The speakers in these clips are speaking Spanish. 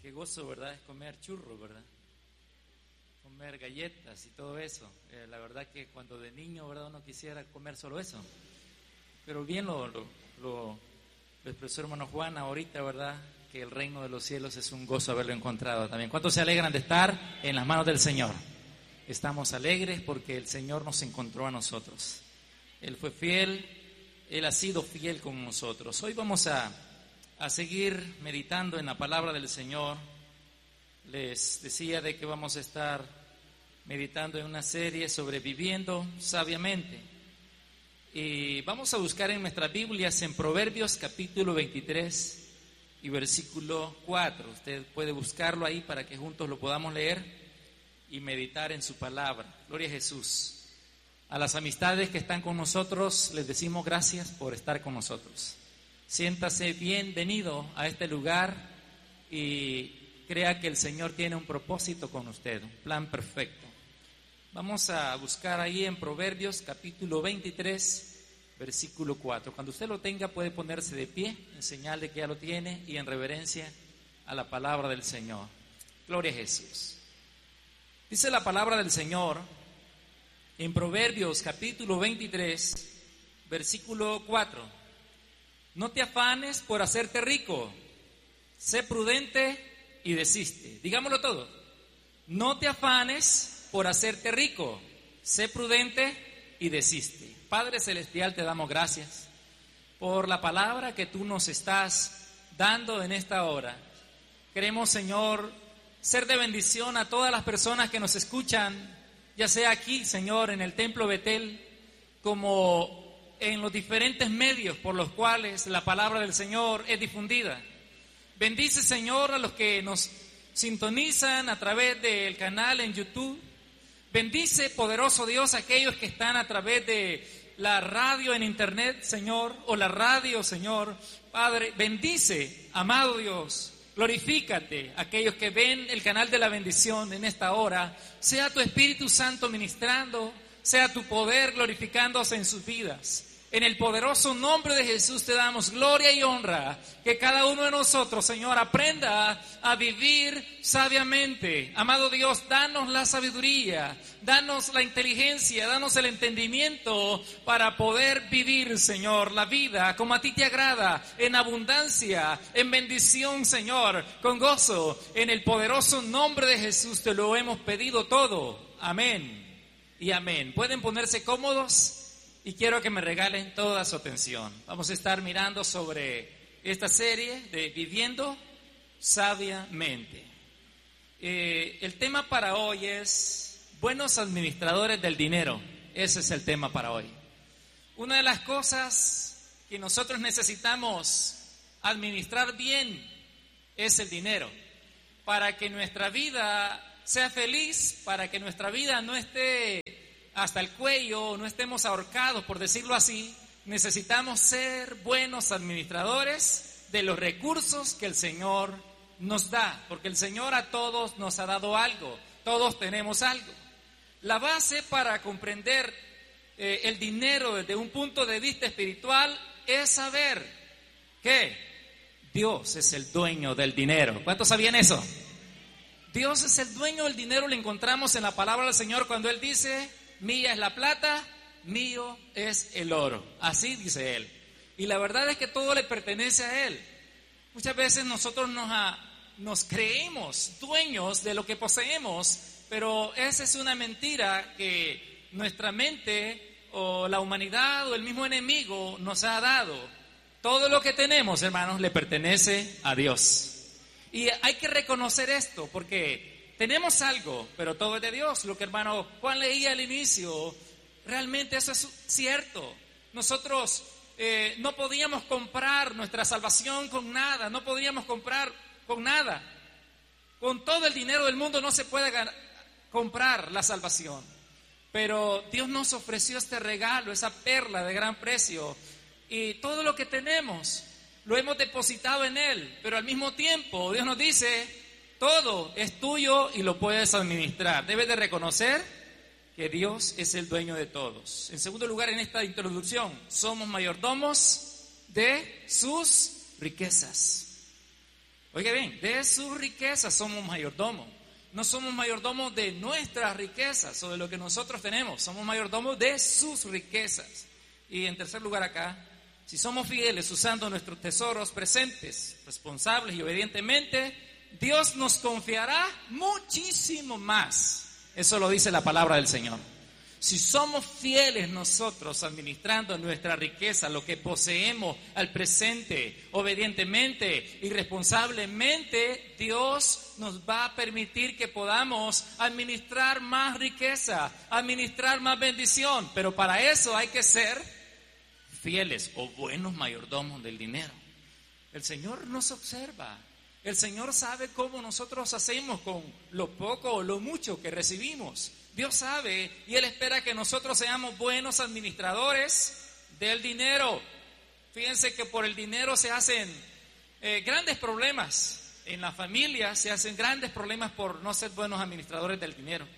qué gozo, ¿verdad? Es comer churros, ¿verdad? Comer galletas y todo eso. La verdad que cuando de niño, ¿verdad? Uno quisiera comer solo eso. Pero bien lo expresó hermano Juan ahorita, ¿verdad? Que el reino de los cielos es un gozo haberlo encontrado también. ¿Cuántos se alegran de estar en las manos del Señor? Estamos alegres porque el Señor nos encontró a nosotros. Él fue fiel, Él ha sido fiel con nosotros. Hoy vamos a seguir meditando en la palabra del Señor. Les decía de que vamos a estar meditando en una serie sobre viviendo sabiamente. Y vamos a buscar en nuestras Biblias en Proverbios capítulo 23 y versículo 4. Usted puede buscarlo ahí para que juntos lo podamos leer y meditar en su palabra. Gloria a Jesús. A las amistades que están con nosotros les decimos gracias por estar con nosotros. Siéntase bienvenido a este lugar y crea que el Señor tiene un propósito con usted, un plan perfecto. Vamos a buscar ahí en Proverbios capítulo 23, versículo 4. Cuando usted lo tenga puede ponerse de pie en señal de que ya lo tiene y en reverencia a la palabra del Señor. Gloria a Jesús. Dice la palabra del Señor en Proverbios capítulo 23, versículo 4. No te afanes por hacerte rico, sé prudente y desiste. Digámoslo todo. No te afanes por hacerte rico, sé prudente y desiste. Padre Celestial, te damos gracias por la palabra que tú nos estás dando en esta hora. Queremos, Señor, ser de bendición a todas las personas que nos escuchan, ya sea aquí, Señor, en el Templo Betel, como en los diferentes medios por los cuales la palabra del Señor es difundida. Bendice, Señor, a los que nos sintonizan a través del canal en YouTube. Bendice, poderoso Dios, a aquellos que están a través de la radio en internet, Señor, o la radio, Señor. Padre, bendice, amado Dios. Glorifícate, aquellos que ven el canal de la bendición en esta hora. Sea tu Espíritu Santo ministrando, sea tu poder glorificándose en sus vidas. En el poderoso nombre de Jesús te damos gloria y honra. Que cada uno de nosotros, Señor, aprenda a vivir sabiamente. Amado Dios, danos la sabiduría, danos la inteligencia, danos el entendimiento para poder vivir, Señor, la vida como a ti te agrada, en abundancia, en bendición, Señor, con gozo. En el poderoso nombre de Jesús te lo hemos pedido todo. Amén y amén. ¿Pueden ponerse cómodos? Y quiero que me regalen toda su atención. Vamos a estar mirando sobre esta serie de Viviendo Sabiamente. El tema para hoy es buenos administradores del dinero. Ese es el tema para hoy. Una de las cosas que nosotros necesitamos administrar bien es el dinero. Para que nuestra vida sea feliz, para que nuestra vida no esté hasta el cuello, no estemos ahorcados, por decirlo así, necesitamos ser buenos administradores de los recursos que el Señor nos da, porque el Señor a todos nos ha dado algo, todos tenemos algo. La base para comprender el dinero desde un punto de vista espiritual es saber que Dios es el dueño del dinero. ¿Cuántos sabían eso? Dios es el dueño del dinero, lo encontramos en la palabra del Señor cuando Él dice: mía es la plata, mío es el oro. Así dice Él. Y la verdad es que todo le pertenece a Él. Muchas veces nosotros nos creemos dueños de lo que poseemos, pero esa es una mentira que nuestra mente o la humanidad o el mismo enemigo nos ha dado. Todo lo que tenemos, hermanos, le pertenece a Dios. Y hay que reconocer esto porque tenemos algo, pero todo es de Dios. Lo que hermano Juan leía al inicio, realmente eso es cierto. Nosotros no podíamos comprar nuestra salvación con nada, no podíamos comprar con nada. Con todo el dinero del mundo no se puede comprar la salvación. Pero Dios nos ofreció este regalo, esa perla de gran precio. Y todo lo que tenemos lo hemos depositado en Él. Pero al mismo tiempo Dios nos dice: todo es tuyo y lo puedes administrar. Debes de reconocer que Dios es el dueño de todos. En segundo lugar, en esta introducción, somos mayordomos de sus riquezas. Oiga bien, de sus riquezas somos mayordomos. No somos mayordomos de nuestras riquezas o de lo que nosotros tenemos. Somos mayordomos de sus riquezas. Y en tercer lugar acá, si somos fieles usando nuestros tesoros presentes, responsables y obedientemente, Dios nos confiará muchísimo más. Eso lo dice la palabra del Señor. Si somos fieles nosotros administrando nuestra riqueza, lo que poseemos al presente, obedientemente y responsablemente, Dios nos va a permitir que podamos administrar más riqueza, administrar más bendición. Pero para eso hay que ser fieles o buenos mayordomos del dinero. El Señor nos observa. El Señor sabe cómo nosotros hacemos con lo poco o lo mucho que recibimos. Dios sabe y Él espera que nosotros seamos buenos administradores del dinero. Fíjense que por el dinero se hacen grandes problemas. En la familia se hacen grandes problemas por no ser buenos administradores del dinero.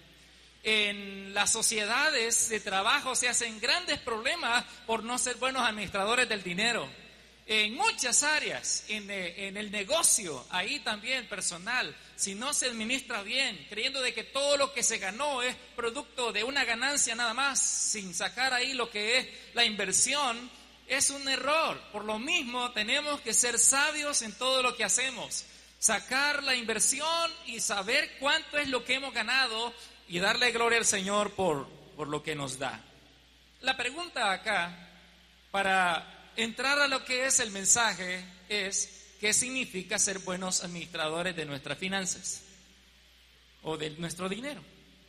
En las sociedades de trabajo se hacen grandes problemas por no ser buenos administradores del dinero. En muchas áreas, en el negocio, ahí también personal, si no se administra bien, creyendo de que todo lo que se ganó es producto de una ganancia nada más, sin sacar ahí lo que es la inversión, es un error. Por lo mismo, tenemos que ser sabios en todo lo que hacemos, sacar la inversión y saber cuánto es lo que hemos ganado y darle gloria al Señor por lo que nos da. La pregunta acá, para entrar a lo que es el mensaje, es ¿qué significa ser buenos administradores de nuestras finanzas o de nuestro dinero?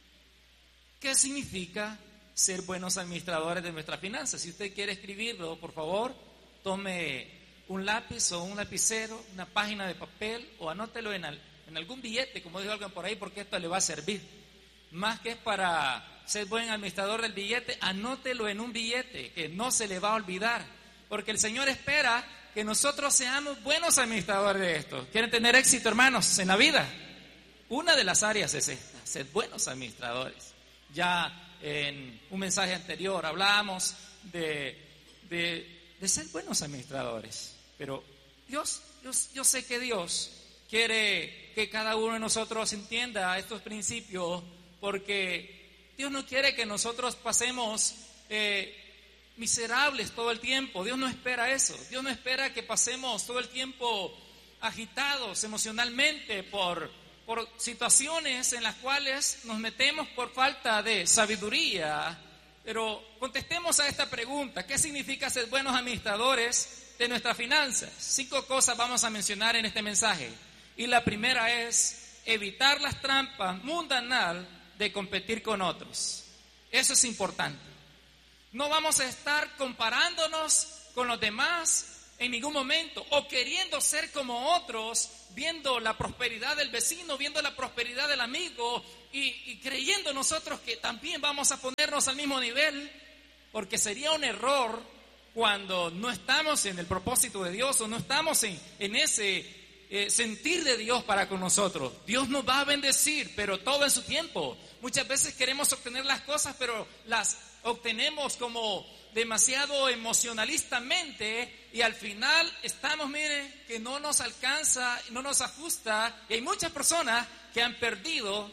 ¿Qué significa ser buenos administradores de nuestras finanzas? Si usted quiere escribirlo, por favor, tome un lápiz o un lapicero, una página de papel o anótelo en algún billete, como dijo alguien por ahí, porque esto le va a servir. Más que es para ser buen administrador del billete, anótelo en un billete que no se le va a olvidar. Porque el Señor espera que nosotros seamos buenos administradores de esto. ¿Quieren tener éxito, hermanos, en la vida? Una de las áreas es esta, ser buenos administradores. Ya en un mensaje anterior hablábamos de ser buenos administradores. Pero yo sé que Dios quiere que cada uno de nosotros entienda estos principios, porque Dios no quiere que nosotros pasemos miserables todo el tiempo. Dios no espera eso. Dios no espera que pasemos todo el tiempo agitados emocionalmente por situaciones en las cuales nos metemos por falta de sabiduría. Pero contestemos a esta pregunta: ¿qué significa ser buenos administradores de nuestras finanzas? 5 cosas vamos a mencionar en este mensaje. Y la primera es evitar las trampas mundanas de competir con otros. Eso es importante. No vamos a estar comparándonos con los demás en ningún momento o queriendo ser como otros, viendo la prosperidad del vecino, viendo la prosperidad del amigo y creyendo nosotros que también vamos a ponernos al mismo nivel, porque sería un error cuando no estamos en el propósito de Dios o no estamos en ese sentir de Dios para con nosotros. Dios nos va a bendecir, pero todo en su tiempo. Muchas veces queremos obtener las cosas, pero las obtenemos como demasiado emocionalistamente y al final estamos, mire, que no nos alcanza, no nos ajusta, y hay muchas personas que han perdido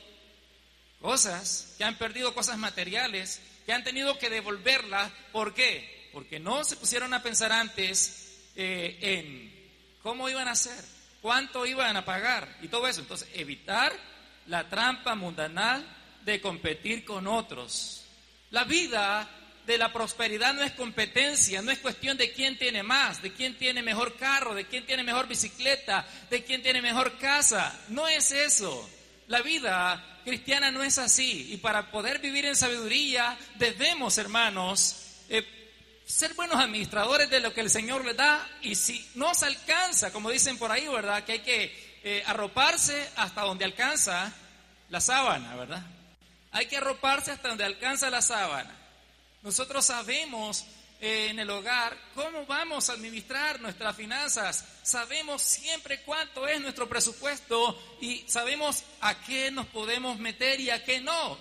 cosas materiales, que han tenido que devolverlas. ¿Por qué? Porque no se pusieron a pensar antes en cómo iban a hacer, cuánto iban a pagar y todo eso. Entonces, evitar la trampa mundanal de competir con otros. La vida de la prosperidad no es competencia, no es cuestión de quién tiene más, de quién tiene mejor carro, de quién tiene mejor bicicleta, de quién tiene mejor casa. No es eso. La vida cristiana no es así. Y para poder vivir en sabiduría debemos, hermanos, ser buenos administradores de lo que el Señor les da. Y si nos alcanza, como dicen por ahí, ¿verdad?, que hay que arroparse hasta donde alcanza la sábana, ¿verdad? Hay que arroparse hasta donde alcanza la sábana. Nosotros sabemos en el hogar cómo vamos a administrar nuestras finanzas. Sabemos siempre cuánto es nuestro presupuesto y sabemos a qué nos podemos meter y a qué no.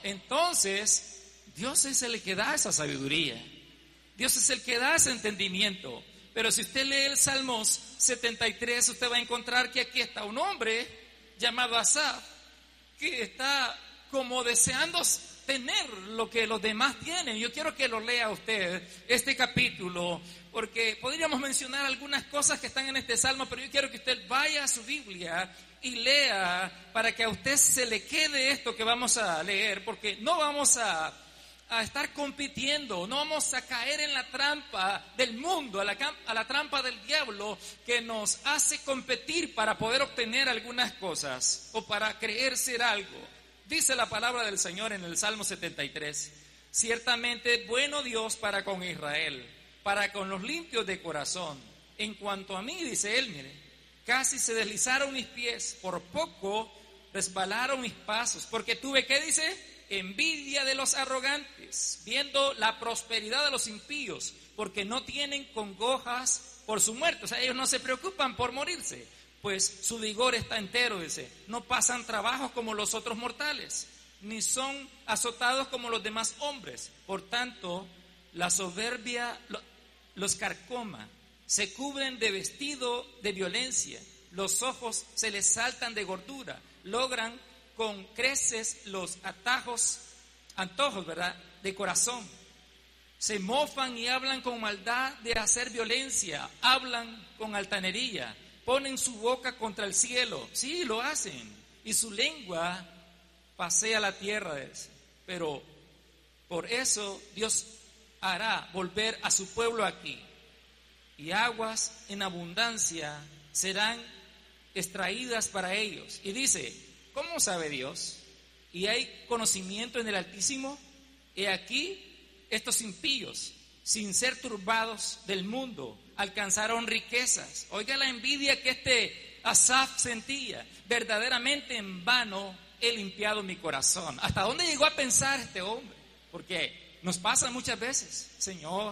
Entonces, Dios es el que da esa sabiduría. Dios es el que da ese entendimiento. Pero si usted lee el Salmos 73, usted va a encontrar que aquí está un hombre llamado Asaf, que está como deseando tener lo que los demás tienen. Yo quiero que lo lea usted, este capítulo, porque podríamos mencionar algunas cosas que están en este salmo, pero yo quiero que usted vaya a su Biblia y lea para que a usted se le quede esto que vamos a leer, porque no vamos a estar compitiendo, no vamos a caer en la trampa del mundo, a la trampa del diablo que nos hace competir para poder obtener algunas cosas o para creer ser algo. Dice la palabra del Señor en el Salmo 73, ciertamente bueno Dios para con Israel, para con los limpios de corazón. En cuanto a mí, dice él, mire, casi se deslizaron mis pies, por poco resbalaron mis pasos, porque tuve, ¿qué dice? Envidia de los arrogantes, viendo la prosperidad de los impíos, porque no tienen congojas por su muerte. O sea, ellos no se preocupan por morirse, pues su vigor está entero, dice. No pasan trabajos como los otros mortales, ni son azotados como los demás hombres. Por tanto, la soberbia los carcoma, se cubren de vestido de violencia, los ojos se les saltan de gordura, logran con creces los antojos, ¿verdad?, de corazón. Se mofan y hablan con maldad de hacer violencia, hablan con altanería, ponen su boca contra el cielo, sí, lo hacen, y su lengua pasea la tierra, pero por eso Dios hará volver a su pueblo aquí, y aguas en abundancia serán extraídas para ellos. Y dice, ¿cómo sabe Dios? ¿Y hay conocimiento en el Altísimo? He aquí, estos impíos, sin ser turbados del mundo, alcanzaron riquezas. Oiga la envidia que este Asaf sentía. Verdaderamente en vano he limpiado mi corazón. ¿Hasta dónde llegó a pensar este hombre? Porque nos pasa muchas veces, Señor,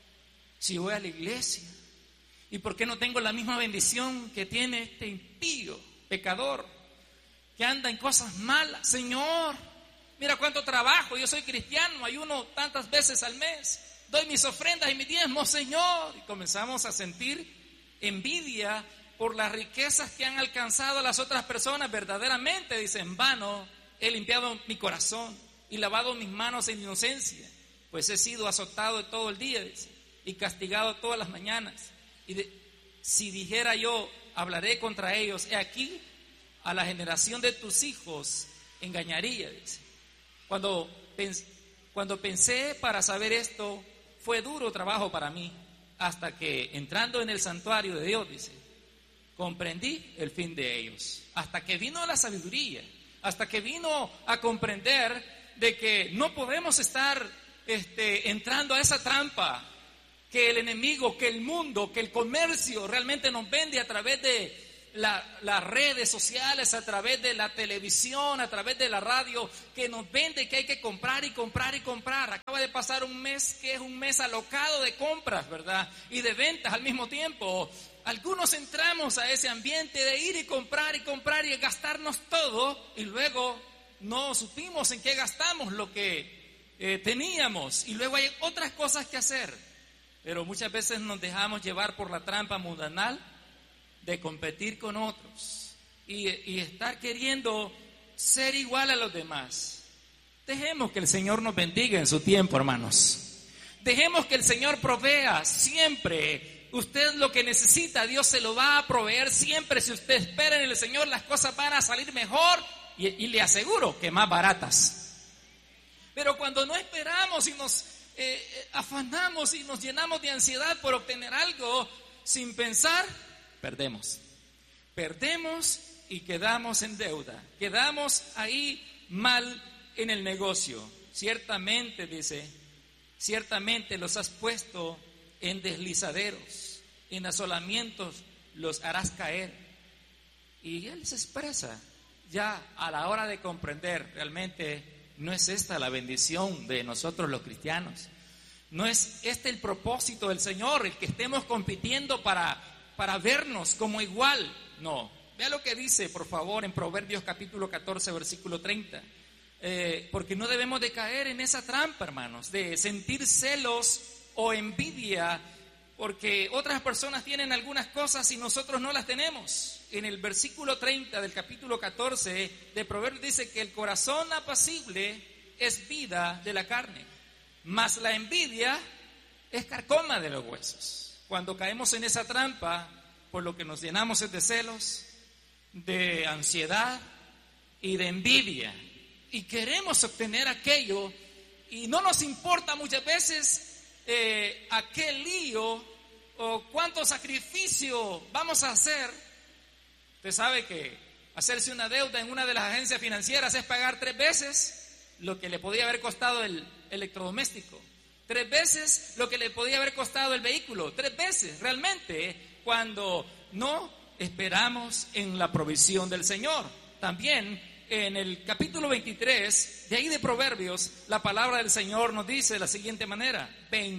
si voy a la iglesia, ¿y por qué no tengo la misma bendición que tiene este impío, pecador, que anda en cosas malas? Señor, mira cuánto trabajo, yo soy cristiano, ayuno tantas veces al mes, doy mis ofrendas y mis diezmos, Señor. Y comenzamos a sentir envidia por las riquezas que han alcanzado las otras personas. Verdaderamente, dice, en vano he limpiado mi corazón y lavado mis manos en inocencia, pues he sido azotado todo el día, dice, y castigado todas las mañanas. Si dijera yo, hablaré contra ellos, he aquí, a la generación de tus hijos engañaría, dice. Cuando pensé para saber esto, fue duro trabajo para mí, hasta que entrando en el santuario de Dios, dice, comprendí el fin de ellos. Hasta que vino la sabiduría, hasta que vino a comprender de que no podemos estar entrando a esa trampa que el enemigo, que el mundo, que el comercio realmente nos vende a través de las redes sociales, a través de la televisión, a través de la radio, que nos vende que hay que comprar y comprar y comprar. Acaba de pasar un mes que es un mes alocado de compras, ¿verdad? Y de ventas al mismo tiempo. Algunos entramos a ese ambiente de ir y comprar y gastarnos todo, y luego no supimos en qué gastamos lo que teníamos, y luego hay otras cosas que hacer. Pero muchas veces nos dejamos llevar por la trampa mundanal de competir con otros y estar queriendo ser igual a los demás. Dejemos que el Señor nos bendiga en su tiempo, hermanos. Dejemos que el Señor provea siempre. Usted lo que necesita, Dios se lo va a proveer siempre. Si usted espera en el Señor, las cosas van a salir mejor y le aseguro que más baratas. Pero cuando no esperamos y nos afanamos y nos llenamos de ansiedad por obtener algo sin pensar, perdemos y quedamos en deuda, quedamos ahí mal en el negocio. Ciertamente, dice, ciertamente los has puesto en deslizaderos, en asolamientos los harás caer. Y él se expresa ya a la hora de comprender realmente. No es esta la bendición de nosotros los cristianos. No es este el propósito del Señor, el que estemos compitiendo para vernos como igual. No. Vea lo que dice, por favor, en Proverbios capítulo 14, versículo 30. Porque no debemos de caer en esa trampa, hermanos, de sentir celos o envidia porque otras personas tienen algunas cosas y nosotros no las tenemos. En el versículo 30 del capítulo 14 de Proverbios dice que el corazón apacible es vida de la carne, mas la envidia es carcoma de los huesos. Cuando caemos en esa trampa, por lo que nos llenamos es de celos, de ansiedad y de envidia, y queremos obtener aquello, y no nos importa muchas veces aquel lío o cuánto sacrificio vamos a hacer. Usted sabe que hacerse una deuda en una de las agencias financieras es pagar 3 veces lo que le podía haber costado el electrodoméstico, 3 veces lo que le podía haber costado el vehículo, 3 veces realmente, cuando no esperamos en la provisión del Señor. También en el capítulo 23 de ahí de Proverbios, la palabra del Señor nos dice de la siguiente manera,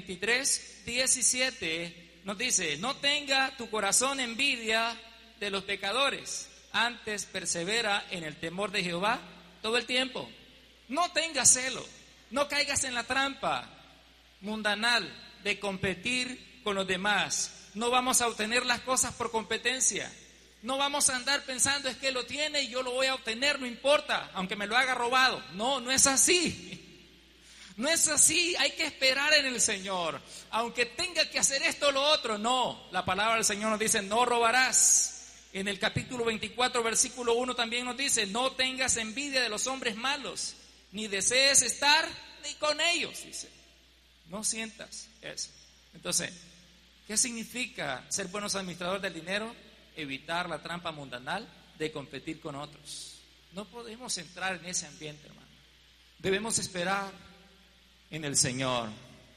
23:17 nos dice: no tenga tu corazón envidia de los pecadores, antes persevera en el temor de Jehová todo el tiempo. No tengas celo, no caigas en la trampa mundanal de competir con los demás. No vamos a obtener las cosas por competencia. No vamos a andar pensando es que lo tiene y yo lo voy a obtener, no importa, aunque me lo haga robado. No, no es así. No es así, hay que esperar en el Señor. Aunque tenga que hacer esto o lo otro, no. La palabra del Señor nos dice, no robarás. En el capítulo 24, versículo 1 también nos dice, no tengas envidia de los hombres malos, ni desees estar ni con ellos, dice. No sientas eso. Entonces, ¿qué significa ser buenos administradores del dinero? Evitar la trampa mundanal de competir con otros. No podemos entrar en ese ambiente, hermano. Debemos esperar en el Señor.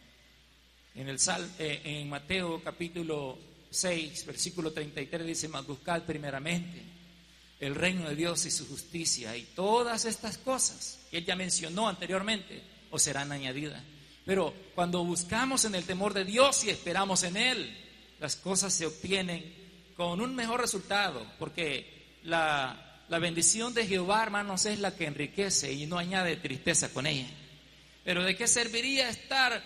En Mateo capítulo 6, versículo 33 dice, mas buscad primeramente el reino de Dios y su justicia, y todas estas cosas que Él ya mencionó anteriormente os serán añadidas. Pero cuando buscamos en el temor de Dios y esperamos en Él, las cosas se obtienen con un mejor resultado, porque la bendición de Jehová, hermanos, es la que enriquece y no añade tristeza con ella. Pero ¿de qué serviría estar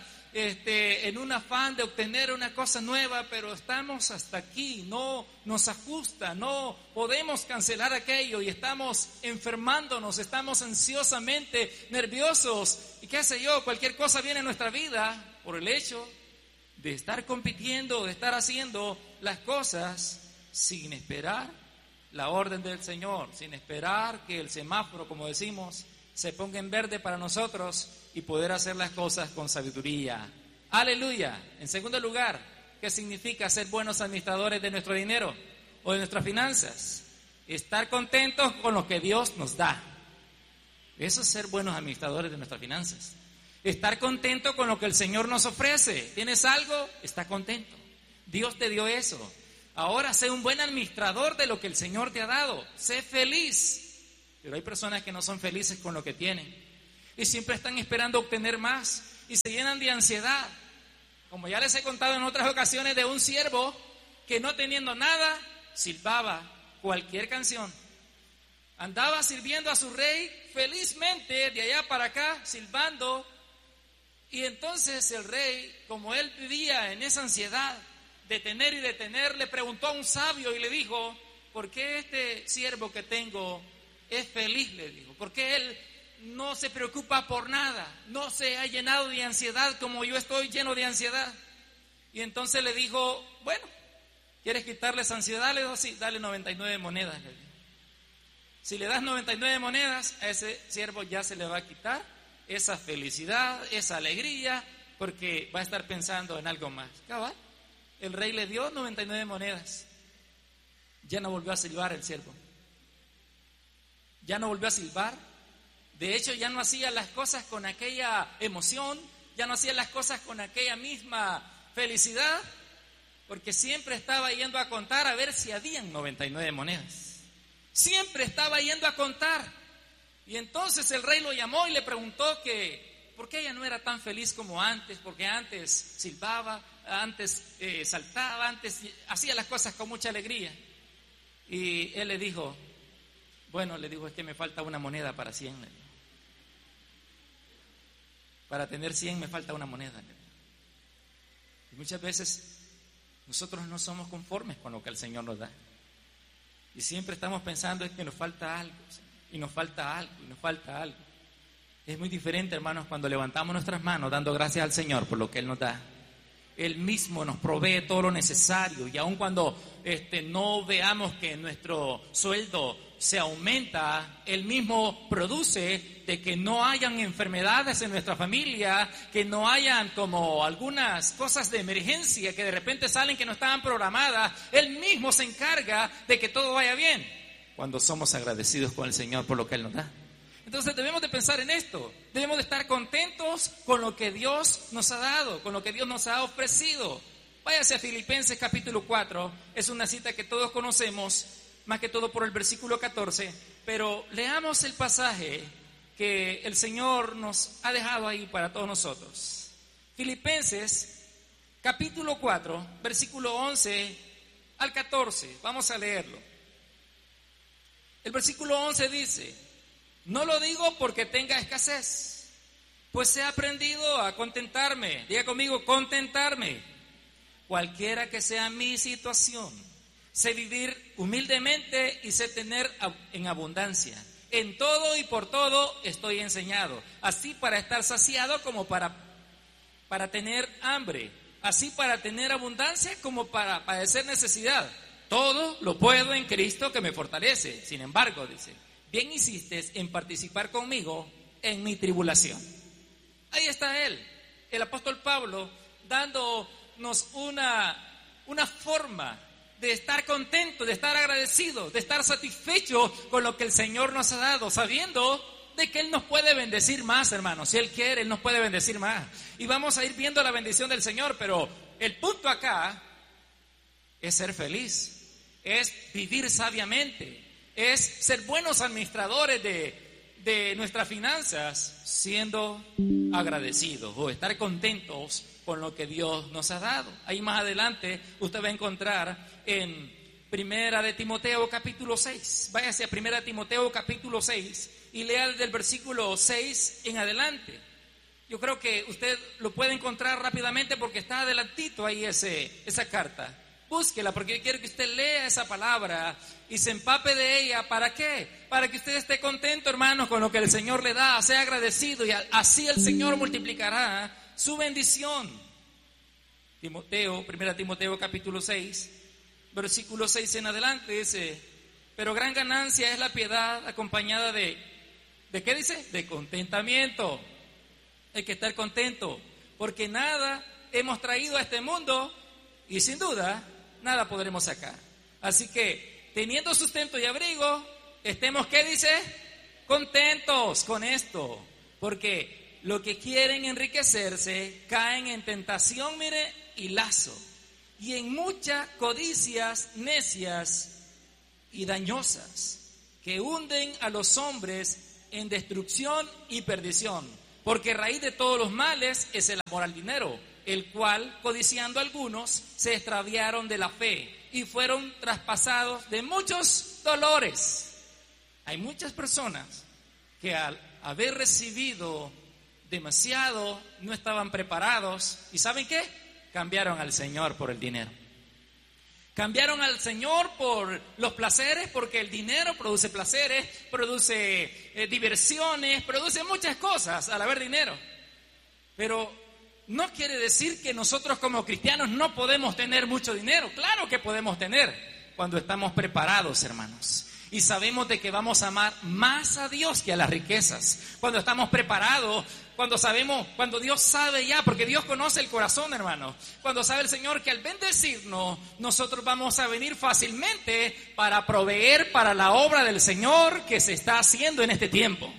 en un afán de obtener una cosa nueva, pero estamos hasta aquí, no nos ajusta, no podemos cancelar aquello y estamos enfermándonos, estamos ansiosamente nerviosos y qué sé yo, cualquier cosa viene en nuestra vida por el hecho de estar compitiendo, de estar haciendo las cosas sin esperar la orden del Señor, sin esperar que el semáforo, como decimos, se ponga en verde para nosotros y poder hacer las cosas con sabiduría. Aleluya. En segundo lugar, ¿qué significa ser buenos administradores de nuestro dinero o de nuestras finanzas? Estar contentos con lo que Dios nos da. Eso es ser buenos administradores de nuestras finanzas. Estar contento con lo que el Señor nos ofrece. ¿Tienes algo? Está contento. Dios te dio eso. Ahora sé un buen administrador de lo que el Señor te ha dado. Sé feliz. Pero hay personas que no son felices con lo que tienen y siempre están esperando obtener más y se llenan de ansiedad. Como ya les he contado en otras ocasiones de un siervo que no teniendo nada, silbaba cualquier canción. Andaba sirviendo a su rey felizmente de allá para acá, silbando. Y entonces el rey, como él vivía en esa ansiedad de tener y de tener, le preguntó a un sabio y le dijo, ¿por qué este siervo que tengo es feliz? Le dijo, porque él no se preocupa por nada, no se ha llenado de ansiedad como yo estoy lleno de ansiedad. Y entonces le dijo, bueno, ¿quieres quitarle esa ansiedad? Le dijo, sí, dale 99 monedas. Le dijo. Si le das 99 monedas, a ese siervo ya se le va a quitar esa felicidad, esa alegría, porque va a estar pensando en algo más. Cabal, el rey le dio 99 monedas. Ya no volvió a silbar el siervo. Ya no volvió a silbar. De hecho, ya no hacía las cosas con aquella emoción, ya no hacía las cosas con aquella misma felicidad, porque siempre estaba yendo a contar a ver si habían 99 monedas. Siempre estaba yendo a contar. Y entonces el rey lo llamó y le preguntó que por qué ella no era tan feliz como antes, porque antes silbaba, antes saltaba, antes hacía las cosas con mucha alegría. Y él le dijo, bueno, le dijo, es que me falta una moneda para 100. Le dijo. Para tener 100 me falta una moneda. Le dijo. Y muchas veces nosotros no somos conformes con lo que el Señor nos da. Y siempre estamos pensando es que nos falta algo, y nos falta algo, y nos falta algo. Es muy diferente, hermanos, cuando levantamos nuestras manos dando gracias al Señor por lo que Él nos da. Él mismo nos provee todo lo necesario, y aun cuando no veamos que nuestro sueldo se aumenta, Él mismo produce de que no hayan enfermedades en nuestra familia, que no hayan como algunas cosas de emergencia que de repente salen que no estaban programadas. Él mismo se encarga de que todo vaya bien cuando somos agradecidos con el Señor por lo que Él nos da. Entonces debemos de pensar en esto, debemos de estar contentos con lo que Dios nos ha dado, con lo que Dios nos ha ofrecido. Váyase a Filipenses capítulo 4, es una cita que todos conocemos, más que todo por el versículo 14, pero leamos el pasaje que el Señor nos ha dejado ahí para todos nosotros. Filipenses capítulo 4, versículo 11 al 14, vamos a leerlo. El versículo 11 dice: no lo digo porque tenga escasez, pues he aprendido a contentarme. Diga conmigo, contentarme. Cualquiera que sea mi situación, sé vivir humildemente y sé tener en abundancia. En todo y por todo estoy enseñado, así para estar saciado como para tener hambre, así para tener abundancia como para padecer necesidad. Todo lo puedo en Cristo que me fortalece. Sin embargo, dice, bien hiciste en participar conmigo en mi tribulación. Ahí está él, el apóstol Pablo, dándonos una forma de estar contento, de estar agradecido, de estar satisfecho con lo que el Señor nos ha dado, sabiendo de que Él nos puede bendecir más, hermanos. Si Él quiere, Él nos puede bendecir más. Y vamos a ir viendo la bendición del Señor, pero el punto acá es ser feliz, es vivir sabiamente, es ser buenos administradores de nuestras finanzas, siendo agradecidos o estar contentos con lo que Dios nos ha dado. Ahí más adelante usted va a encontrar en Primera de Timoteo capítulo 6. Váyase a Primera de Timoteo capítulo 6 y lea desde el versículo 6 en adelante. Yo creo que usted lo puede encontrar rápidamente porque está adelantito ahí esa carta. Búsquela, porque yo quiero que usted lea esa palabra y se empape de ella. ¿Para qué? Para que usted esté contento, hermanos, con lo que el Señor le da, sea agradecido, y así el Señor multiplicará su bendición. Primera Timoteo capítulo 6, versículo 6 en adelante dice: pero gran ganancia es la piedad acompañada ¿de qué dice? De contentamiento. Hay que estar contento, porque nada hemos traído a este mundo y sin duda nada podremos sacar. Así que, teniendo sustento y abrigo, estemos, ¿qué dice? Contentos con esto, porque los que quieren enriquecerse caen en tentación, mire, y lazo, y en muchas codicias necias y dañosas, que hunden a los hombres en destrucción y perdición, porque raíz de todos los males es el amor al dinero, el cual, codiciando algunos, se extraviaron de la fe y fueron traspasados de muchos dolores. Hay muchas personas que al haber recibido demasiado no estaban preparados, y ¿saben qué? Cambiaron al Señor por el dinero. Cambiaron al Señor por los placeres, porque el dinero produce placeres, produce diversiones, produce muchas cosas al haber dinero. Pero no quiere decir que nosotros como cristianos no podemos tener mucho dinero. Claro que podemos tener, cuando estamos preparados, hermanos, y sabemos de que vamos a amar más a Dios que a las riquezas. Cuando estamos preparados, cuando sabemos, cuando Dios sabe ya, porque Dios conoce el corazón, hermano. Cuando sabe el Señor que al bendecirnos, nosotros vamos a venir fácilmente para proveer para la obra del Señor que se está haciendo en este tiempo.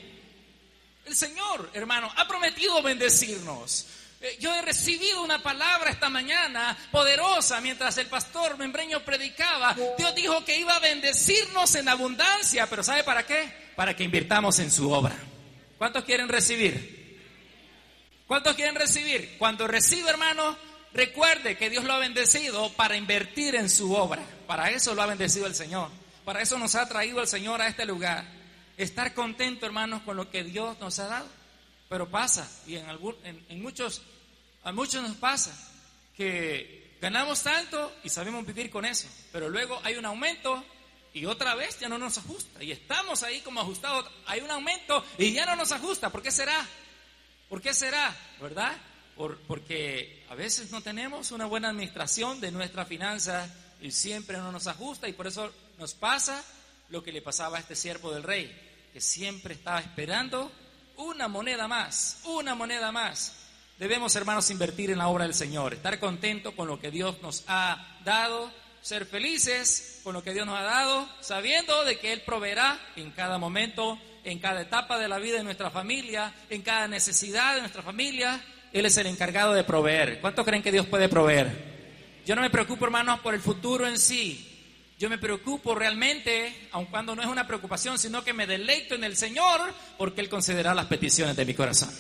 El Señor, hermano, ha prometido bendecirnos. Yo he recibido una palabra esta mañana poderosa mientras el pastor Membreño predicaba. Dios dijo que iba a bendecirnos en abundancia, pero ¿sabe para qué? Para que invirtamos en su obra. ¿Cuántos quieren recibir? ¿Cuántos quieren recibir? Cuando reciba, hermano, recuerde que Dios lo ha bendecido para invertir en su obra. Para eso lo ha bendecido el Señor. Para eso nos ha traído el Señor a este lugar. Estar contento, hermanos, con lo que Dios nos ha dado. Pero pasa, y a muchos nos pasa, que ganamos tanto y sabemos vivir con eso, pero luego hay un aumento y otra vez ya no nos ajusta. Y estamos ahí como ajustados, hay un aumento y ya no nos ajusta. ¿Por qué será? ¿Por qué será? ¿Verdad? Porque a veces no tenemos una buena administración de nuestras finanzas y siempre no nos ajusta, y por eso nos pasa lo que le pasaba a este siervo del rey, que siempre estaba esperando una moneda más, una moneda más. Debemos, hermanos, invertir en la obra del Señor, estar contentos con lo que Dios nos ha dado, ser felices con lo que Dios nos ha dado, sabiendo de que Él proveerá en cada momento, en cada etapa de la vida de nuestra familia, en cada necesidad de nuestra familia. Él es el encargado de proveer. ¿Cuántos creen que Dios puede proveer? Yo no me preocupo, hermanos, por el futuro en sí. Yo me preocupo realmente, aun cuando no es una preocupación, sino que me deleito en el Señor, porque Él concederá las peticiones de mi corazón.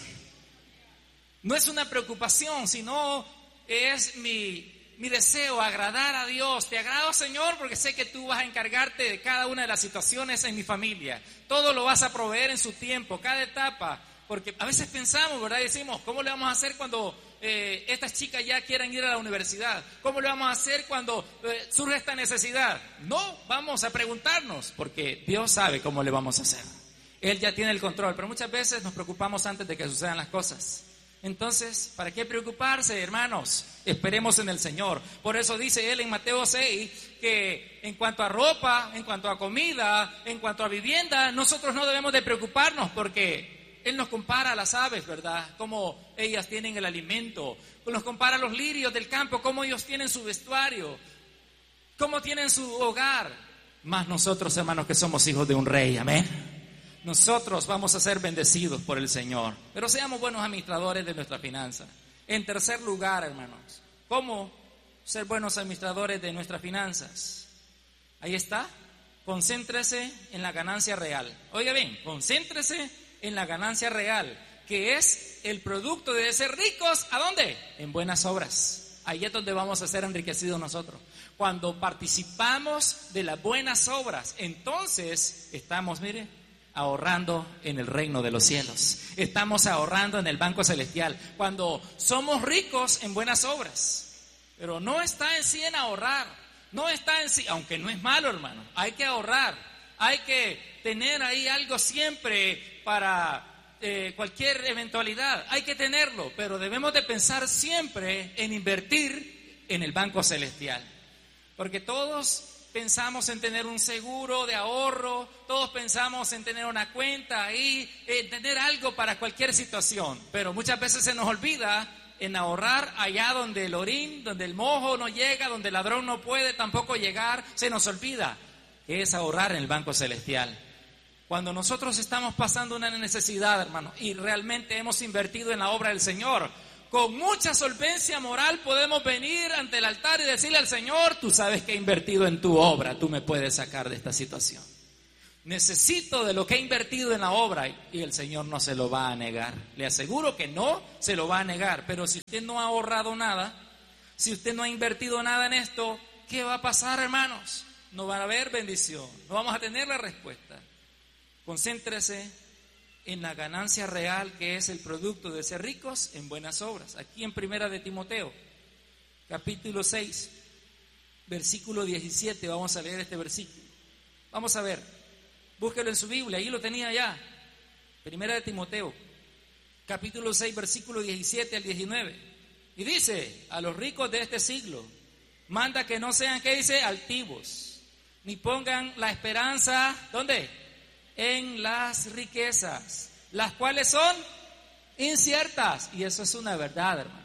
No es una preocupación, sino es mi deseo, agradar a Dios. Te agrado, Señor, porque sé que tú vas a encargarte de cada una de las situaciones en mi familia. Todo lo vas a proveer en su tiempo, cada etapa. Porque a veces pensamos, ¿verdad? Y decimos, ¿cómo le vamos a hacer cuando estas chicas ya quieran ir a la universidad? ¿Cómo le vamos a hacer cuando surge esta necesidad? No vamos a preguntarnos, porque Dios sabe cómo le vamos a hacer. Él ya tiene el control, pero muchas veces nos preocupamos antes de que sucedan las cosas. Entonces, ¿para qué preocuparse, hermanos? Esperemos en el Señor. Por eso dice Él en Mateo 6 que en cuanto a ropa, en cuanto a comida, en cuanto a vivienda, nosotros no debemos de preocuparnos, porque Él nos compara a las aves, ¿verdad? Cómo ellas tienen el alimento. Nos compara a los lirios del campo, cómo ellos tienen su vestuario, cómo tienen su hogar. Más nosotros, hermanos, que somos hijos de un rey, amén. Nosotros vamos a ser bendecidos por el Señor, pero seamos buenos administradores de nuestra finanza. En tercer lugar, hermanos, ¿cómo ser buenos administradores de nuestras finanzas? Ahí está. Concéntrese en la ganancia real. Oiga bien, concéntrese en la ganancia real, que es el producto de ser ricos. ¿A dónde? En buenas obras. Ahí es donde vamos a ser enriquecidos nosotros. Cuando participamos de las buenas obras, entonces estamos, mire, ahorrando en el reino de los cielos. Estamos ahorrando en el banco celestial. Cuando somos ricos en buenas obras. Pero no está en sí en ahorrar. No está en sí, aunque no es malo, hermano. Hay que ahorrar. Hay que tener ahí algo siempre para cualquier eventualidad. Hay que tenerlo, pero debemos de pensar siempre en invertir en el banco celestial. Porque todos pensamos en tener un seguro de ahorro, todos pensamos en tener una cuenta ahí, en tener algo para cualquier situación, pero muchas veces se nos olvida en ahorrar allá donde el orín, donde el mojo no llega, donde el ladrón no puede tampoco llegar. Se nos olvida que es ahorrar en el banco celestial. Cuando nosotros estamos pasando una necesidad, hermano, y realmente hemos invertido en la obra del Señor, con mucha solvencia moral podemos venir ante el altar y decirle al Señor: tú sabes que he invertido en tu obra, tú me puedes sacar de esta situación. Necesito de lo que he invertido en la obra, y el Señor no se lo va a negar. Le aseguro que no se lo va a negar. Pero si usted no ha ahorrado nada, si usted no ha invertido nada en esto, ¿qué va a pasar, hermanos? No va a haber bendición, no vamos a tener la respuesta. Concéntrese en la ganancia real, que es el producto de ser ricos en buenas obras. Aquí en Primera de Timoteo, capítulo 6, versículo 17, vamos a leer este versículo. Vamos a ver, búsquelo en su Biblia, ahí lo tenía ya. Primera de Timoteo, capítulo 6, versículo 17 al 19. Y dice: a los ricos de este siglo, manda que no sean, ¿qué dice? Altivos, ni pongan la esperanza, ¿dónde? En las riquezas, las cuales son inciertas. Y eso es una verdad, hermano.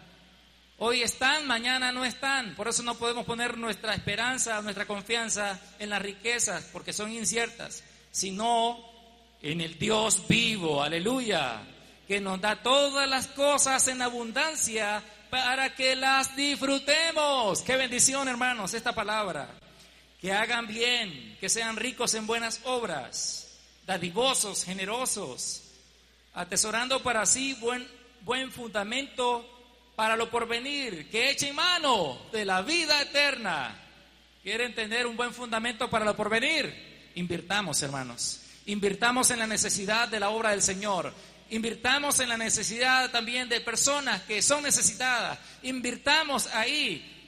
Hoy están, mañana no están. Por eso no podemos poner nuestra esperanza, nuestra confianza en las riquezas, porque son inciertas, sino en el Dios vivo, aleluya, que nos da todas las cosas en abundancia para que las disfrutemos. Qué bendición, hermanos, esta palabra. Que hagan bien, que sean ricos en buenas obras, dadivosos, generosos, atesorando para sí buen fundamento para lo porvenir, que echen mano de la vida eterna. ¿Quieren tener un buen fundamento para lo porvenir? Invirtamos, hermanos. Invirtamos en la necesidad de la obra del Señor. Invirtamos en la necesidad también de personas que son necesitadas. Invirtamos ahí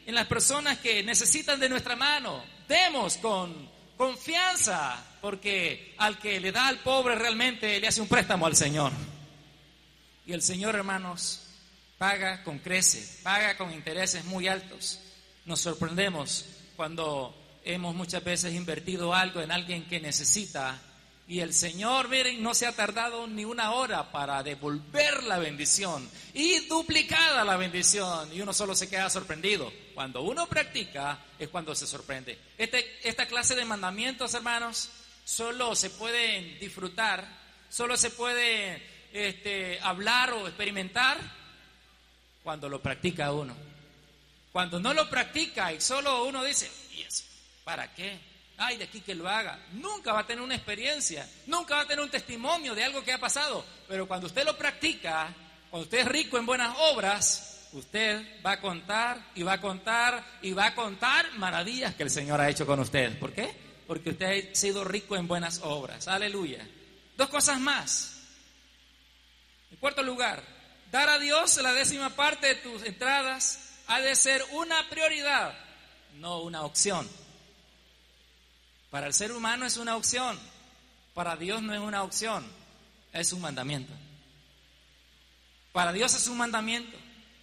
en las personas que necesitan de nuestra mano. Demos con confianza, porque al que le da al pobre realmente le hace un préstamo al Señor. Y el Señor, hermanos, paga con creces, paga con intereses muy altos. Nos sorprendemos cuando hemos muchas veces invertido algo en alguien que necesita, y el Señor, miren, no se ha tardado ni una hora para devolver la bendición y duplicada la bendición, y uno solo se queda sorprendido. Cuando uno practica es cuando se sorprende. Esta clase de mandamientos, hermanos, solo se pueden disfrutar, solo se puede hablar o experimentar cuando lo practica uno. Cuando no lo practica y solo uno dice, ¿y eso? ¿Para qué? Ay, de aquí que lo haga. Nunca va a tener una experiencia, nunca va a tener un testimonio de algo que ha pasado. Pero cuando usted lo practica, cuando usted es rico en buenas obras, usted va a contar y va a contar y va a contar maravillas que el Señor ha hecho con usted. ¿Por qué? Porque usted ha sido rico en buenas obras. Aleluya. 2 cosas más. En cuarto lugar, dar a Dios la 10ª parte de tus entradas ha de ser una prioridad, no una opción. Para el ser humano es una opción, para Dios no es una opción, es un mandamiento. Para Dios es un mandamiento.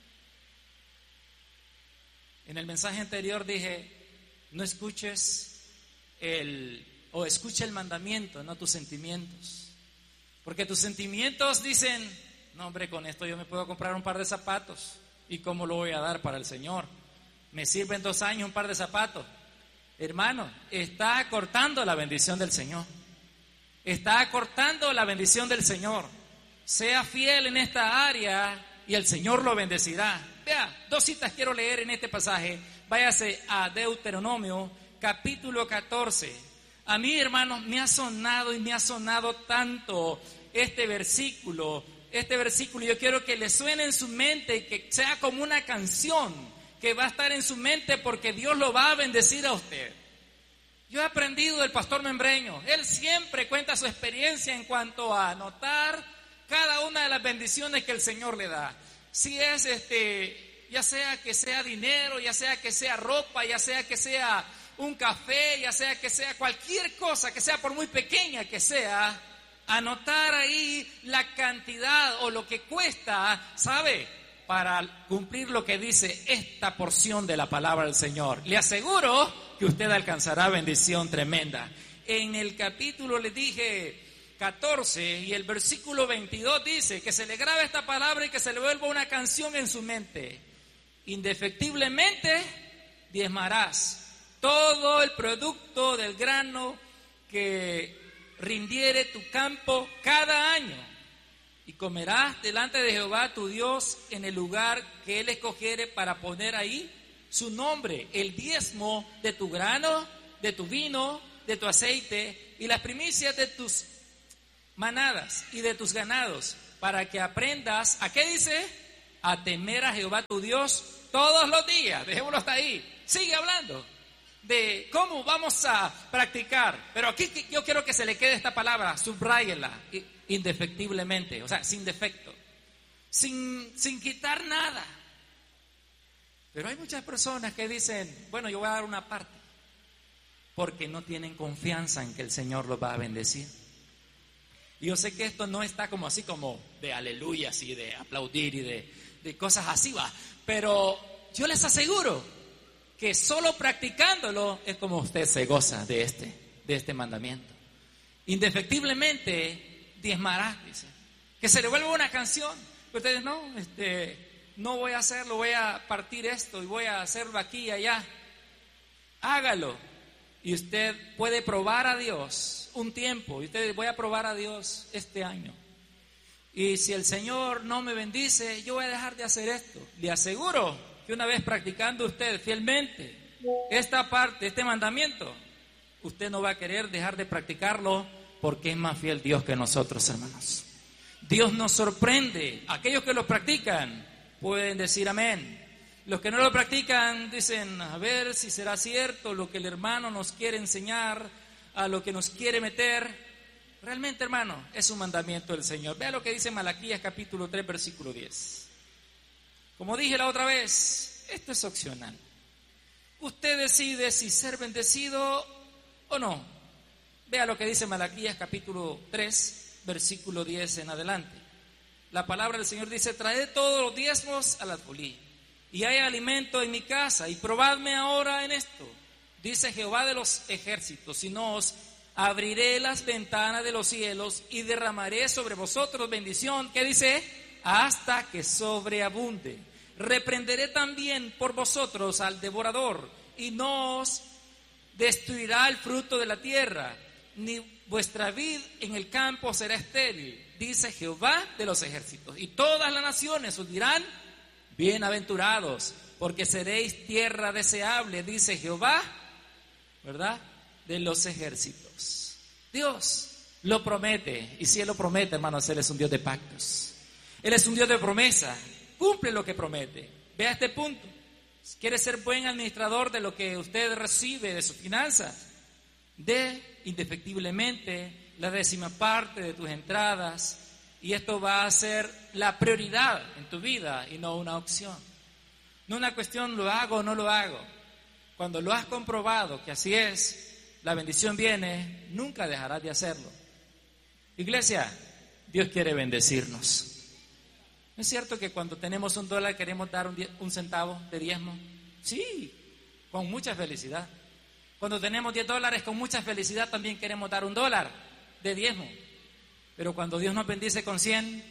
En el mensaje anterior dije, no escuches escucha el mandamiento, no tus sentimientos. Porque tus sentimientos dicen, no hombre, con esto yo me puedo comprar un par de zapatos. ¿Y cómo lo voy a dar para el Señor? Me sirven 2 años un par de zapatos. Hermano, está acortando la bendición del Señor. Está acortando la bendición del Señor. Sea fiel en esta área y el Señor lo bendecirá. Vea, 2 citas quiero leer en este pasaje. Váyase a Deuteronomio, capítulo 14. A mí, hermanos, me ha sonado tanto este versículo. Yo quiero que le suene en su mente y que sea como una canción que va a estar en su mente, porque Dios lo va a bendecir a usted. Yo he aprendido del pastor Membreño. Él siempre cuenta su experiencia en cuanto a anotar cada una de las bendiciones que el Señor le da. Si es ya sea que sea dinero, ya sea que sea ropa, ya sea que sea un café, ya sea que sea cualquier cosa, que sea por muy pequeña que sea, anotar ahí la cantidad o lo que cuesta, ¿sabe?, para cumplir lo que dice esta porción de la palabra del Señor. Le aseguro que usted alcanzará bendición tremenda. En el capítulo, le dije, 14 y el versículo 22 dice que se le grabe esta palabra y que se le vuelva una canción en su mente. Indefectiblemente diezmarás todo el producto del grano que rindiere tu campo cada año. Y comerás delante de Jehová tu Dios en el lugar que Él escogiere para poner ahí su nombre, el diezmo de tu grano, de tu vino, de tu aceite y las primicias de tus manadas y de tus ganados, para que aprendas, ¿a qué dice? A temer a Jehová tu Dios todos los días. Dejémoslo hasta ahí. Sigue hablando de cómo vamos a practicar. Pero aquí yo quiero que se le quede esta palabra, subráyela. Indefectiblemente, o sea, sin defecto, sin quitar nada. Pero hay muchas personas que dicen, bueno, yo voy a dar una parte, porque no tienen confianza en que el Señor los va a bendecir. Y yo sé que esto no está como así como de aleluyas y de aplaudir y de cosas así, va. Pero yo les aseguro que solo practicándolo es como usted se goza de este mandamiento. Indefectiblemente diezmarás, dice. Que se le vuelva una canción. Ustedes no voy a hacerlo, voy a partir esto y voy a hacerlo aquí y allá. Hágalo. Y usted puede probar a Dios un tiempo. Y usted, voy a probar a Dios este año. Y si el Señor no me bendice, yo voy a dejar de hacer esto. Le aseguro que una vez practicando usted fielmente esta parte, este mandamiento, usted no va a querer dejar de practicarlo, porque es más fiel Dios que nosotros, hermanos. Dios nos sorprende. Aquellos que lo practican pueden decir amén. Los que no lo practican dicen, a ver si será cierto lo que el hermano nos quiere enseñar, a lo que nos quiere meter. Realmente, hermano, es un mandamiento del Señor. Vea lo que dice Malaquías capítulo 3, versículo 10. Como dije la otra vez, esto es opcional. usted decide si ser bendecido o no. Vea lo que dice Malaquías capítulo 3, versículo 10 en adelante. La palabra del Señor dice: traed todos los diezmos al alfolí, y hay alimento en mi casa, y probadme ahora en esto, dice Jehová de los ejércitos, si no os abriré las ventanas de los cielos y derramaré sobre vosotros bendición, ¿qué dice? Hasta que sobreabunde. Reprenderé también por vosotros al devorador, y no os destruirá el fruto de la tierra, ni vuestra vid en el campo será estéril, dice Jehová de los ejércitos. Y todas las naciones os dirán: bienaventurados, porque seréis tierra deseable, dice Jehová, ¿verdad?, de los ejércitos. Dios lo promete, y si Él lo promete, hermanos, Él es un Dios de pactos. Él es un Dios de promesa, cumple lo que promete. Vea este punto: quiere ser buen administrador de lo que usted recibe de sus finanzas, dé indefectiblemente la 10ª de tus entradas, y esto va a ser la prioridad en tu vida y no una opción. No una cuestión, lo hago o no lo hago. Cuando lo has comprobado que así es, la bendición viene, nunca dejarás de hacerlo. Iglesia, Dios quiere bendecirnos. ¿No es cierto que cuando tenemos $1 queremos dar un centavo de diezmo? Sí, con mucha felicidad. Cuando tenemos $10, con mucha felicidad también queremos dar $1 de diezmo. Pero cuando Dios nos bendice con 100,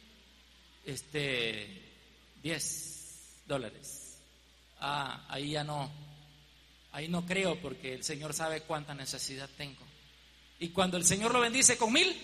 $10. Ahí ya no. Ahí no creo, porque el Señor sabe cuánta necesidad tengo. Y cuando el Señor lo bendice con 1000,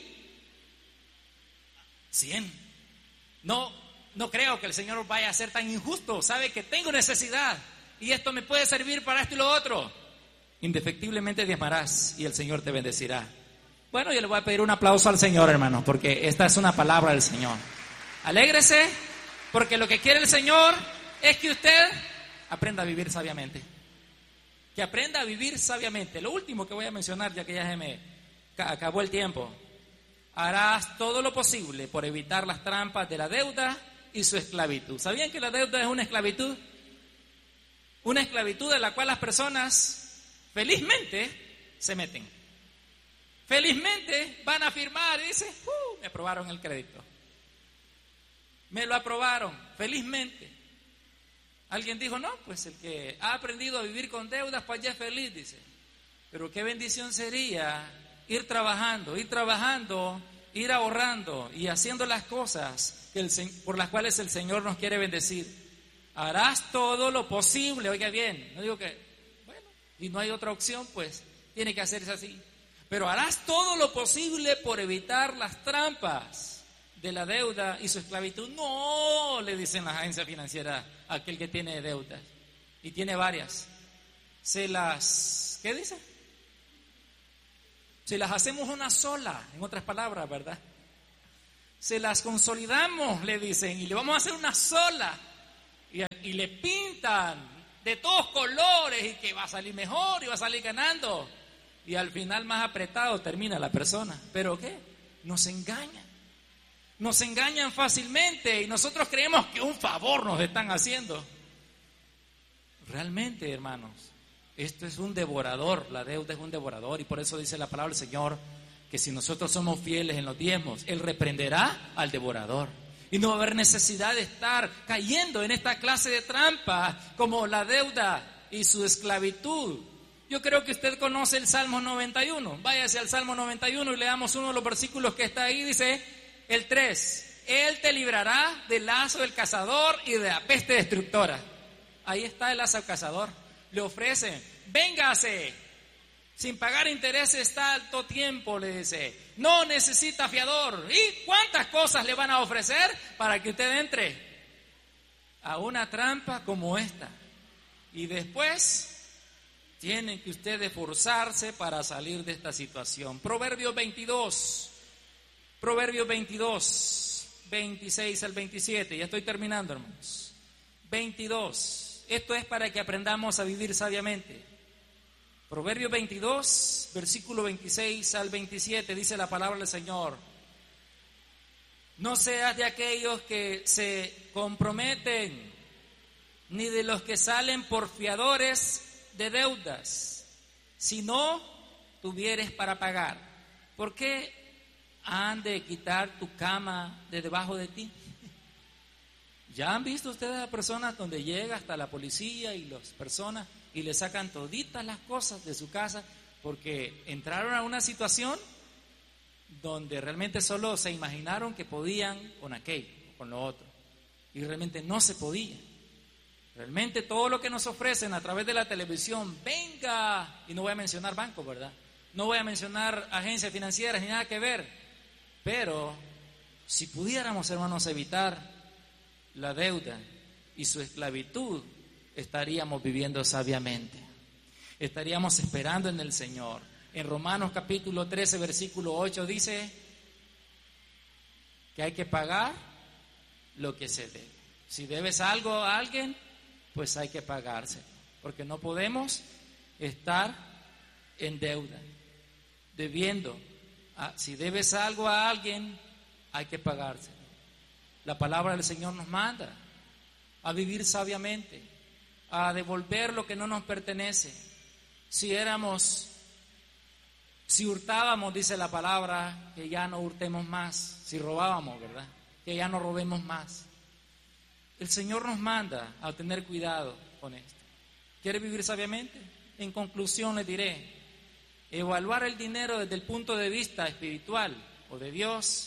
100. No creo que el Señor vaya a ser tan injusto. Sabe que tengo necesidad y esto me puede servir para esto y lo otro. Indefectiblemente diezmarás y el Señor te bendecirá. Bueno, yo le voy a pedir un aplauso al Señor, hermano, porque esta es una palabra del Señor. Alégrese, porque lo que quiere el Señor es que usted aprenda a vivir sabiamente. Que aprenda a vivir sabiamente. Lo último que voy a mencionar, ya que ya se me acabó el tiempo: harás todo lo posible por evitar las trampas de la deuda y su esclavitud. ¿Sabían que la deuda es una esclavitud? Una esclavitud en la cual las personas felizmente se meten. Felizmente van a firmar y dicen: me aprobaron el crédito. Me lo aprobaron, felizmente. Alguien dijo: no, pues el que ha aprendido a vivir con deudas, pues ya es feliz, dice. Pero qué bendición sería ir trabajando, ir ahorrando y haciendo las cosas por las cuales el Señor nos quiere bendecir. Harás todo lo posible, oiga bien, no digo que, bueno, y no hay otra opción, pues tiene que hacerse así. Pero harás todo lo posible por evitar las trampas de la deuda y su esclavitud. No, le dicen las agencias financieras a aquel que tiene deudas, y tiene varias. ¿Qué dice? Se las hacemos una sola, en otras palabras, ¿verdad? Se las consolidamos, le dicen, y le vamos a hacer una sola. Y le pintan de todos colores, y que va a salir mejor y va a salir ganando. Y al final más apretado termina la persona. ¿Pero qué? Nos engañan. Nos engañan fácilmente y nosotros creemos que un favor nos están haciendo. Realmente, hermanos, esto es un devorador, la deuda es un devorador, y por eso dice la palabra del Señor que si nosotros somos fieles en los diezmos, Él reprenderá al devorador. Y no va a haber necesidad de estar cayendo en esta clase de trampa como la deuda y su esclavitud. Yo creo que usted conoce el Salmo 91. Váyase al Salmo 91 y leamos uno de los versículos que está ahí. Dice el 3: Él te librará del lazo del cazador y de la peste destructora. Ahí está el lazo del cazador. Le ofrecen: véngase, sin pagar intereses tanto tiempo, le dice. No necesita fiador. ¿Y cuántas cosas le van a ofrecer para que usted entre a una trampa como esta? Y después tienen que usted esforzarse para salir de esta situación. Proverbios 22, 26 al 27. Ya estoy terminando, hermanos. 22. Esto es para que aprendamos a vivir sabiamente. Proverbios 22, versículo 26 al 27, dice la palabra del Señor: no seas de aquellos que se comprometen, ni de los que salen por fiadores de deudas si no tuvieres para pagar? ¿Por qué han de quitar tu cama de debajo de ti? ¿Ya han visto ustedes a personas donde llega hasta la policía y las personas y le sacan toditas las cosas de su casa porque entraron a una situación donde realmente solo se imaginaron que podían con aquello, con lo otro, y realmente no se podía? Realmente todo lo que nos ofrecen a través de la televisión, venga, y no voy a mencionar bancos, ¿verdad? No voy a mencionar agencias financieras ni nada que ver, pero si pudiéramos, hermanos, evitar la deuda y su esclavitud, estaríamos viviendo sabiamente, estaríamos esperando en el Señor. En Romanos capítulo 13, versículo 8 dice que hay que pagar lo que se debe. Si debes algo a alguien, pues hay que pagárselo, porque no podemos estar en deuda, debiendo. Si debes algo a alguien, hay que pagárselo. La palabra del Señor nos manda a vivir sabiamente, a devolver lo que no nos pertenece. Si hurtábamos, dice la palabra, que ya no hurtemos más. Si robábamos, ¿verdad?, que ya no robemos más. El Señor nos manda a tener cuidado con esto. ¿Quiere vivir sabiamente? En conclusión les diré, evaluar el dinero desde el punto de vista espiritual o de Dios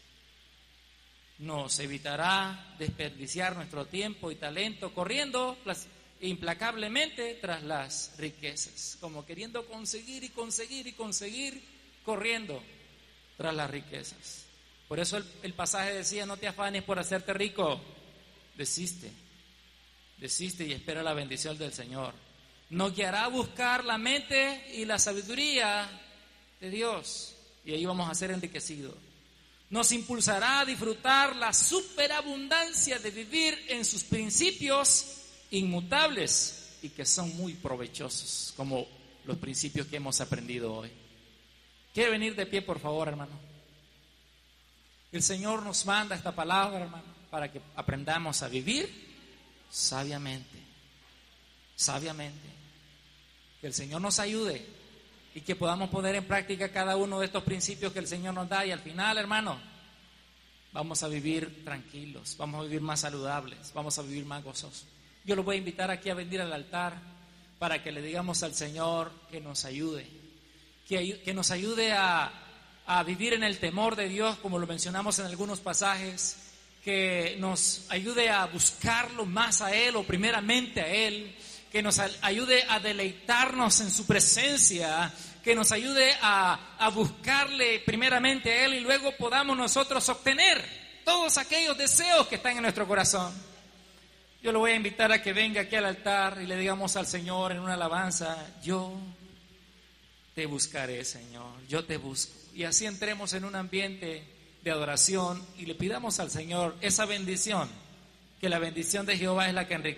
nos evitará desperdiciar nuestro tiempo y talento corriendo implacablemente tras las riquezas, como queriendo conseguir y conseguir y conseguir, corriendo tras las riquezas. Por eso el pasaje decía: no te afanes por hacerte rico, desiste y espera la bendición del Señor. Nos guiará a buscar la mente y la sabiduría de Dios, y ahí vamos a ser enriquecidos. Nos impulsará a disfrutar la superabundancia de vivir en sus principios inmutables y que son muy provechosos, como los principios que hemos aprendido hoy. ¿Quiere venir de pie, por favor, hermano? El Señor nos manda esta palabra, hermano, para que aprendamos a vivir sabiamente. Que el Señor nos ayude y que podamos poner en práctica cada uno de estos principios que el Señor nos da, y al final, hermano, vamos a vivir tranquilos, vamos a vivir más saludables, vamos a vivir más gozosos. Yo los voy a invitar aquí a venir al altar para que le digamos al Señor que nos ayude, que nos ayude a vivir en el temor de Dios, como lo mencionamos en algunos pasajes, que nos ayude a buscarlo más a Él, o primeramente a Él, que nos ayude a deleitarnos en su presencia, que nos ayude a buscarle primeramente a Él, y luego podamos nosotros obtener todos aquellos deseos que están en nuestro corazón. Yo lo voy a invitar a que venga aquí al altar y le digamos al Señor en una alabanza: yo te buscaré, Señor, yo te busco. Y así entremos en un ambiente de adoración y le pidamos al Señor esa bendición, que la bendición de Jehová es la que enriquece.